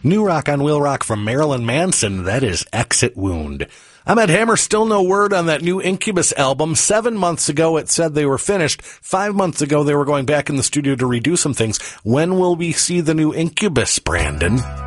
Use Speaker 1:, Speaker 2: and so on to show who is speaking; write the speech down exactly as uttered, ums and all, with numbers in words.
Speaker 1: New rock on Will Rock from Marilyn Manson. That is Exit Wound. I'm Ed Hammer. Still no word on that new Incubus album. Seven months ago, it said they were finished. Five months ago, they were going back in the studio to redo some things. When will we see the new Incubus, Brandon?